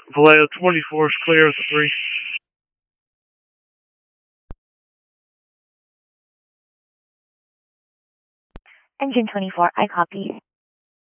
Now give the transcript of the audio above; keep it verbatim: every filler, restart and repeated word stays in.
Vallejo twenty-four is clear at the three. Engine twenty-four, I copy.